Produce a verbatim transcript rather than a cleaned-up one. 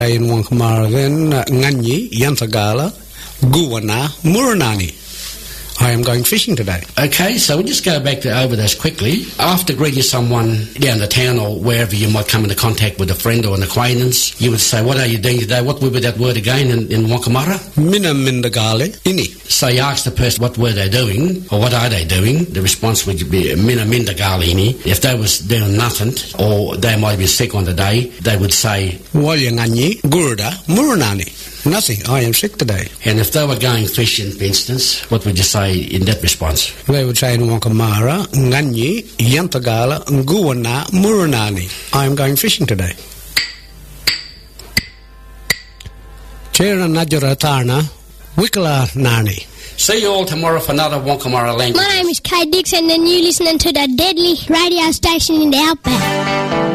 in Wankamaragan, Nganyi, Yantagala, Guwana, Muranani. I am going fishing today. Okay, so we'll just go back to, over those quickly. After greeting someone down the town or wherever you might come into contact with a friend or an acquaintance, you would say, what are you doing today? What would be that word again in, in Wankamara? Mina Mindagale, Ini. So you ask the person what were they doing or what are they doing. The response would be Mina Mindagale, Ini. If they was doing nothing or they might be sick on the day, they would say, Walyanganyi, Gurda, Muranani. Nothing, I am sick today. And if they were going fishing, for instance, what would you say in that response? They would say in Wankamara, Nganyi, Yantagala, Guwana, Muranani. I am going fishing today. Chera Najaratana, Wikala Nani. See you all tomorrow for another Wankamara language. My name is Kay Dixon and you're listening to the Deadly radio station in the Outback.